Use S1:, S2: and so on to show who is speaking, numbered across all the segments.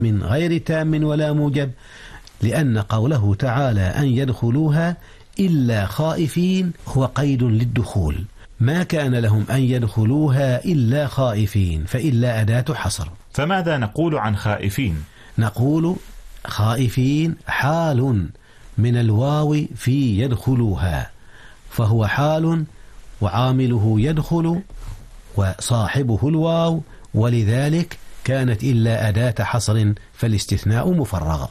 S1: من غير تام ولا موجب، لأن قوله تعالى أن يدخلوها إلا خائفين هو قيد للدخول، ما كان لهم أن يدخلوها إلا خائفين، فإلا أداة حصر.
S2: فماذا نقول عن خائفين؟
S1: نقول خائفين حال من الواو في يدخلوها، فهو حال وعامله يدخل وصاحبه الواو، ولذلك كانت إلا أداة حصر، فالاستثناء مفرغ.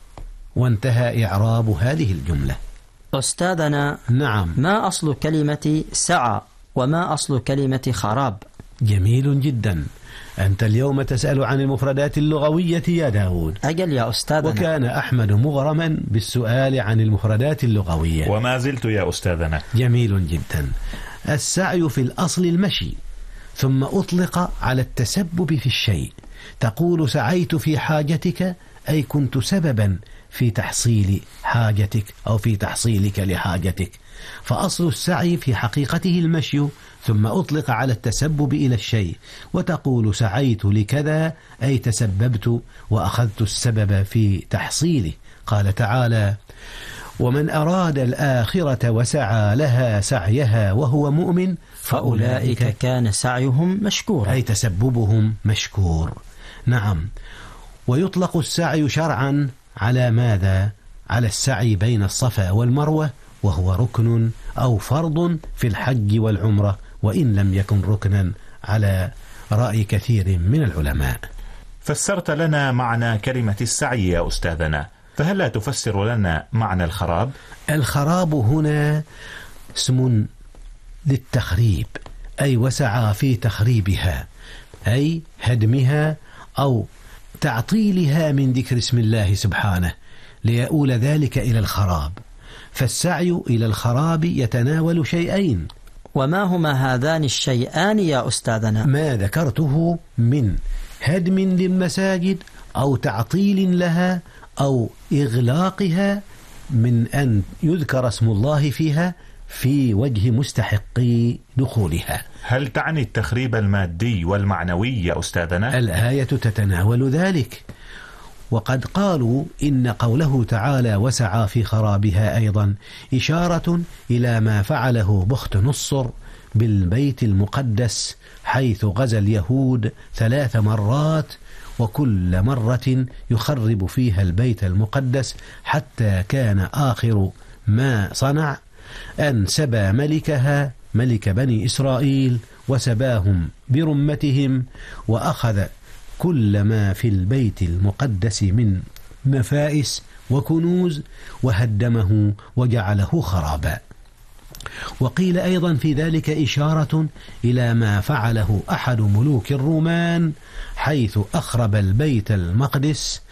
S1: وانتهى إعراب هذه الجملة.
S3: أستاذنا،
S1: نعم،
S3: ما أصل كلمة سعى وما أصل كلمة خراب؟
S1: جميل جدا، أنت اليوم تسأل عن المفردات اللغوية يا داود.
S3: أجل يا أستاذنا.
S1: وكان أحمد مغرما بالسؤال عن المفردات اللغوية،
S2: وما زلت يا أستاذنا.
S1: جميل جدا. السعي في الأصل المشي، ثم أطلق على التسبب في الشيء، تقول سعيت في حاجتك أي كنت سببا في تحصيل حاجتك أو في تحصيلك لحاجتك، فأصل السعي في حقيقته المشي، ثم أطلق على التسبب إلى الشيء، وتقول سعيت لكذا أي تسببت وأخذت السبب في تحصيله. قال تعالى: ومن أراد الآخرة وسعى لها سعيها وهو مؤمن
S3: فأولئك كان سعيهم مشكورا،
S1: أي تسببهم مشكور. نعم، ويطلق السعي شرعا على ماذا؟ على السعي بين الصفا والمروة، وهو ركن أو فرض في الحج والعمرة، وإن لم يكن ركنا على رأي كثير من العلماء.
S2: فسرت لنا معنى كلمة السعي يا أستاذنا، فهل لا تفسر لنا معنى الخراب؟
S1: الخراب هنا اسم للتخريب، أي وسعى في تخريبها، أي هدمها أو تعطيلها من ذكر اسم الله سبحانه، ليؤول ذلك إلى الخراب. فالسعي إلى الخراب يتناول شيئين.
S3: وما هما هذان الشيئان يا أستاذنا؟
S1: ما ذكرته من هدم للمساجد أو تعطيل لها أو إغلاقها من أن يذكر اسم الله فيها في وجه مستحقي دخولها.
S2: هل تعني التخريب المادي والمعنوي يا أستاذنا؟
S1: الآية تتناول ذلك، وقد قالوا إن قوله تعالى وسعى في خرابها أيضا إشارة إلى ما فعله بخت نصر بالبيت المقدس، حيث غزا اليهود 3 مرات، وكل مرة يخرب فيها البيت المقدس، حتى كان آخر ما صنع أن سبى ملكها، ملك بني إسرائيل، وسباهم برمتهم، وأخذ كل ما في البيت المقدس من نفائس وكنوز وهدمه وجعله خرابا. وقيل أيضا في ذلك إشارة إلى ما فعله أحد ملوك الرومان، حيث أخرب البيت المقدس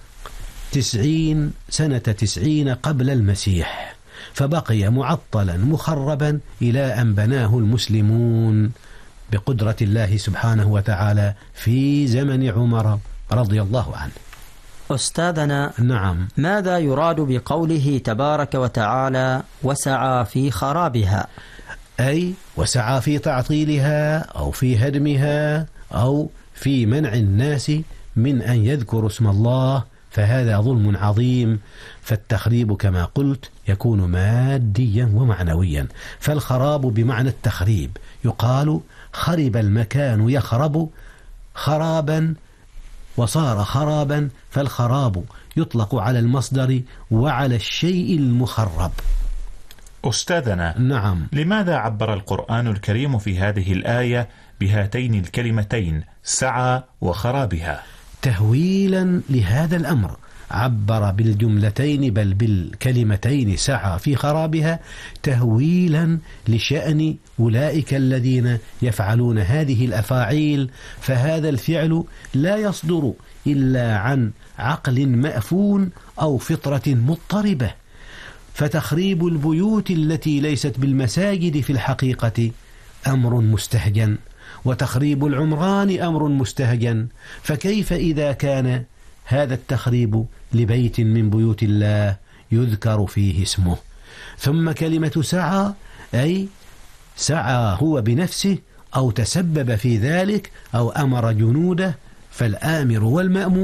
S1: 90 قبل المسيح، فبقي معطلا مخربا إلى أن بناه المسلمون بقدرة الله سبحانه وتعالى في زمن عمر رضي الله عنه.
S3: أستاذنا،
S1: نعم،
S3: ماذا يراد بقوله تبارك وتعالى وسعى في خرابها؟
S1: أي وسعى في تعطيلها أو في هدمها أو في منع الناس من أن يذكروا اسم الله، فهذا ظلم عظيم. فالتخريب كما قلت يكون ماديا ومعنويا، فالخراب بمعنى التخريب، يقال خرب المكان يخرب خرابا وصار خرابا، فالخراب يطلق على المصدر وعلى الشيء المخرب.
S2: أستاذنا،
S1: نعم،
S2: لماذا عبر القرآن الكريم في هذه الآية بهاتين الكلمتين سعى وخرابها؟
S1: تهويلا لهذا الأمر عبر بالجملتين بل بالكلمتين سعى في خرابها، تهويلا لشأن أولئك الذين يفعلون هذه الأفاعيل، فهذا الفعل لا يصدر إلا عن عقل مأفون أو فطرة مضطربة. فتخريب البيوت التي ليست بالمساجد في الحقيقة أمر مستهجن، وتخريب العمران أمر مستهجن، فكيف إذا كان هذا التخريب لبيت من بيوت الله يذكر فيه اسمه؟ ثم كلمة سعى أي سعى هو بنفسه أو تسبب في ذلك أو أمر جنوده، فالآمر والمأمور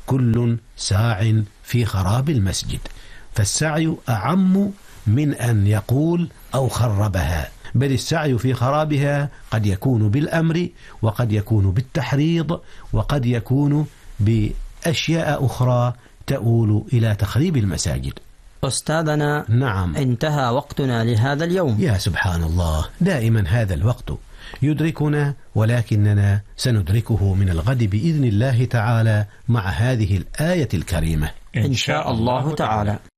S1: كل ساع في خراب المسجد. فالسعي أعم من أن يقول أو خربها، بل السعي في خرابها قد يكون بالأمر، وقد يكون بالتحريض، وقد يكون بأشياء أخرى تؤول إلى تخريب المساجد.
S3: أستاذنا،
S1: نعم،
S3: انتهى وقتنا لهذا اليوم.
S1: يا سبحان الله، دائما هذا الوقت يدركنا، ولكننا سندركه من الغد بإذن الله تعالى مع هذه الآية الكريمة
S3: إن شاء الله تعالى.